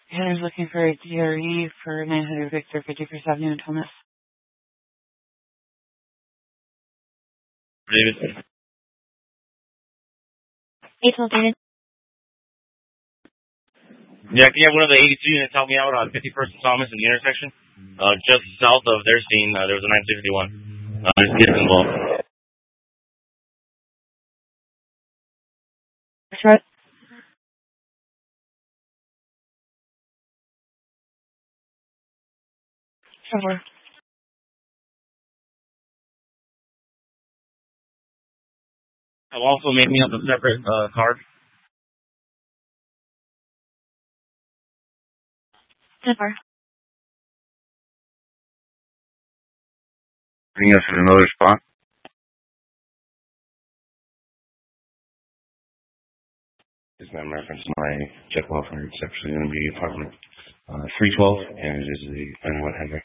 Heather's looking for a DRE for 900 Victor, 51st Avenue in Thomas. David. It's located. Yeah, can you have one of the 82 units help me out on 51st and Thomas in the intersection? Just south of their scene, there was a 961. There's kids involved. That's right. Somewhere. I've also made me up a separate card. Zipper. Bring us in another spot. Is that reference my check welfare? It's actually going to be apartment 312, and it is the 91 Henry.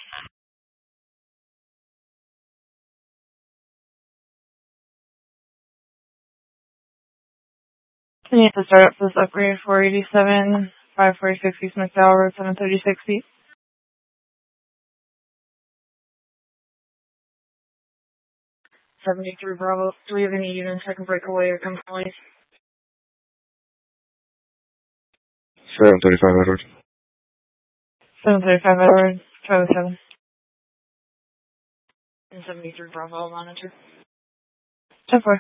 Can you have to start up for this upgrade 487, 546 East McDowell Road, 736 feet? #73 Bravo. Do we have any units that can break away or come from 735 Edward. 735 Edward, 507. And 73 Bravo, monitor. 10-4.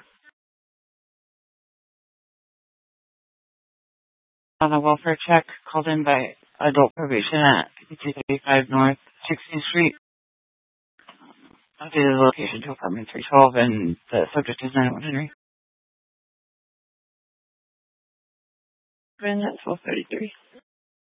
On a welfare check called in by adult probation at 5235 North 16th Street. Updated the location to apartment 312 and the subject is 91 Henry. And that's 1233.